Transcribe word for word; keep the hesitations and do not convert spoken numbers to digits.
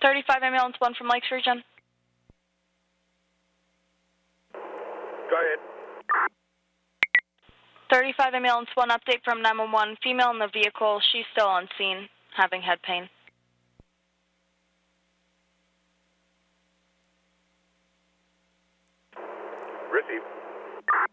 thirty-five ambulance one from Lakes Region. Go ahead. thirty-five ambulance one update from nine one one. Female in the vehicle. She's still on scene, having head pain. Receive.